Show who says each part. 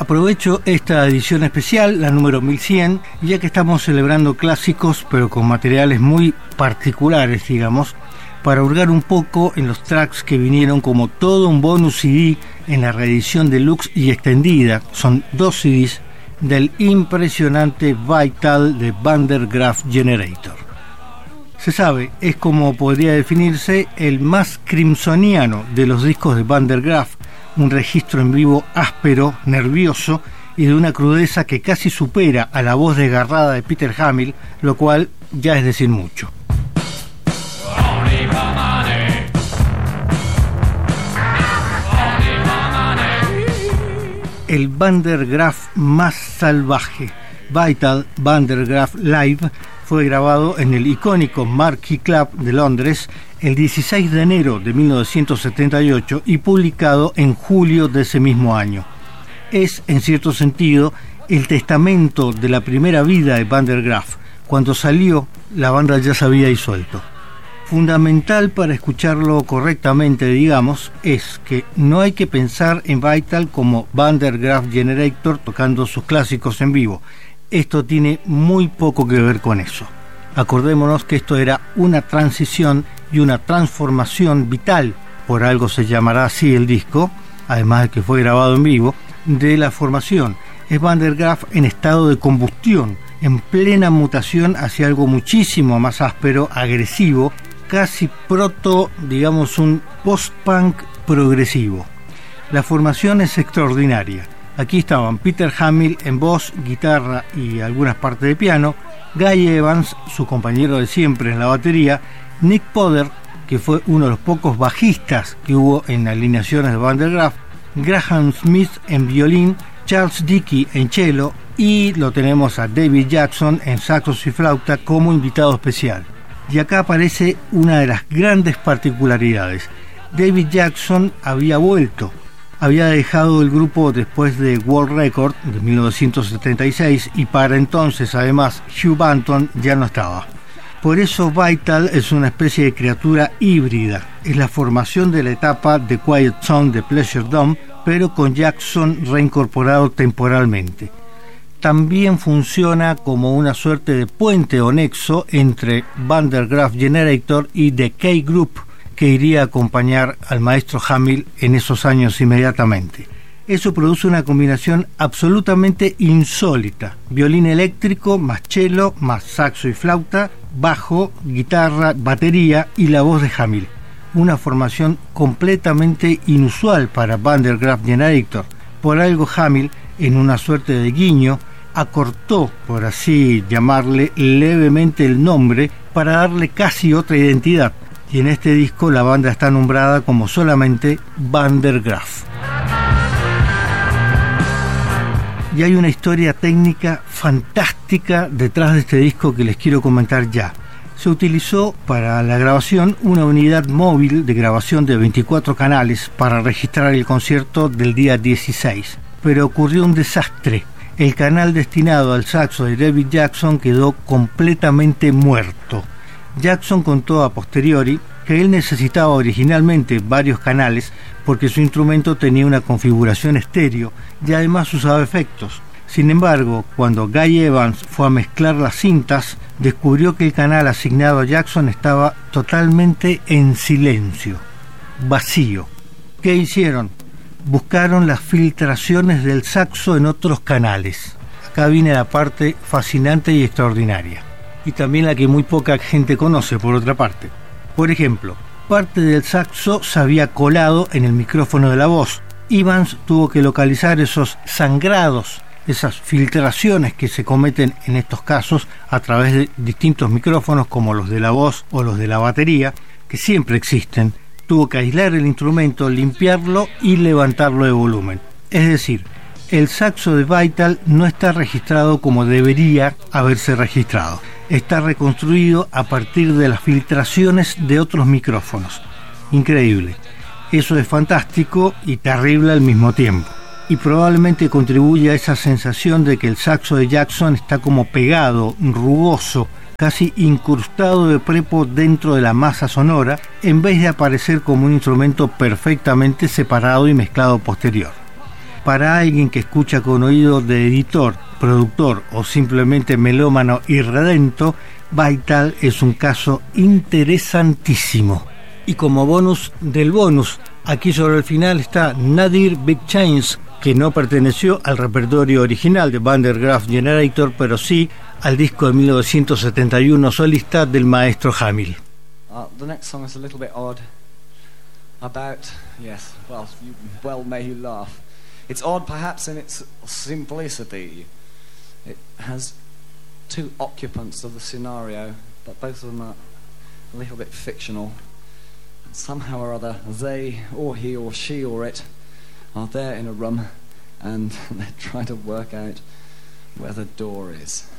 Speaker 1: Aprovecho esta edición especial, la número 1100, ya que estamos celebrando clásicos, pero con materiales muy particulares, digamos, para hurgar un poco en los tracks que vinieron como todo un bonus CD en la reedición deluxe y extendida. Son 2 CDs del impresionante Vital de Van der Graaf Generator. Se sabe, es como podría definirse el más crimsoniano de los discos de Van der Graaf, un registro en vivo áspero, nervioso y de una crudeza que casi supera a la voz desgarrada de Peter Hamill, lo cual ya es decir mucho. El Van der Graaf más salvaje, Vital Van der Graaf Live, fue grabado en el icónico Marquee Club de Londres el 16 de enero de 1978 y publicado en julio de ese mismo año. Es, en cierto sentido, el testamento de la primera vida de Van der Graaf. Cuando salió, la banda ya se había disuelto. Fundamental para escucharlo correctamente, digamos, es que no hay que pensar en Vital como Van der Graaf Generator tocando sus clásicos en vivo. Esto tiene muy poco que ver con eso. Acordémonos que esto era una transición y una transformación vital, por algo se llamará así el disco, además de que fue grabado en vivo, de la formación. Es Van der Graaf en estado de combustión, en plena mutación hacia algo muchísimo más áspero, agresivo, casi digamos un post-punk progresivo. La formación es extraordinaria. Aquí estaban Peter Hamill en voz, guitarra y algunas partes de piano, Guy Evans, su compañero de siempre en la batería, Nick Potter, que fue uno de los pocos bajistas que hubo en alineaciones de Van der Graaf, Graham Smith en violín, Charles Dickey en cello y lo tenemos a David Jackson en saxos y flauta como invitado especial. Y acá aparece una de las grandes particularidades. David Jackson había vuelto. Había dejado el grupo después de World Record de 1976 y para entonces además Hugh Banton ya no estaba. Por eso Vital es una especie de criatura híbrida. Es la formación de la etapa de Quiet Zone de Pleasure Dome, pero con Jackson reincorporado temporalmente. También funciona como una suerte de puente o nexo entre Van der Graaf Generator y The K-Group, que iría a acompañar al maestro Hamill en esos años inmediatamente. Eso produce una combinación absolutamente insólita: violín eléctrico más cello más saxo y flauta, bajo, guitarra, batería y la voz de Hamill. Una formación completamente inusual para Van der Graaf Generator. Por algo Hamill, en una suerte de guiño, acortó, por así llamarle, levemente el nombre para darle casi otra identidad. Y en este disco la banda está nombrada como solamente Van der Graaf. Y hay una historia técnica fantástica detrás de este disco que les quiero comentar ya. Se utilizó para la grabación una unidad móvil de grabación de 24 canales para registrar el concierto del día 16. Pero ocurrió un desastre. El canal destinado al saxo de David Jackson quedó completamente muerto. Jackson contó a posteriori que él necesitaba originalmente varios canales porque su instrumento tenía una configuración estéreo y además usaba efectos. Sin embargo, cuando Guy Evans fue a mezclar las cintas, descubrió que el canal asignado a Jackson estaba totalmente en silencio, vacío. ¿Qué hicieron? Buscaron las filtraciones del saxo en otros canales. Acá viene la parte fascinante y extraordinaria. Y también la que muy poca gente conoce, por otra parte. Por ejemplo, parte del saxo se había colado en el micrófono de la voz. Evans tuvo que localizar esos sangrados, esas filtraciones que se cometen en estos casos a través de distintos micrófonos como los de la voz o los de la batería, que siempre existen. Tuvo que aislar el instrumento, limpiarlo y levantarlo de volumen. Es decir, el saxo de Vital no está registrado como debería haberse registrado. Está reconstruido a partir de las filtraciones de otros micrófonos. Increíble. Eso es fantástico y terrible al mismo tiempo. Y probablemente contribuye a esa sensación de que el saxo de Jackson está como pegado, rugoso, casi incrustado de prepo dentro de la masa sonora, en vez de aparecer como un instrumento perfectamente separado y mezclado posterior. para alguien que escucha con oído de editor, productor o simplemente melómano irredento, Vital es un caso interesantísimo. Y como bonus del bonus, aquí sobre el final está Nadir Big Chains, que no perteneció al repertorio original de Van der Graaf Generator, pero sí al disco de 1971 solista del maestro Hamill.
Speaker 2: The next song is a little bit odd. Well, may you laugh. It's odd perhaps in its simplicity. It has two occupants of the scenario, but both of them are a little bit fictional. Somehow or other, they, or he, or she, or it, are there in a room, and they're trying to work out where the door is.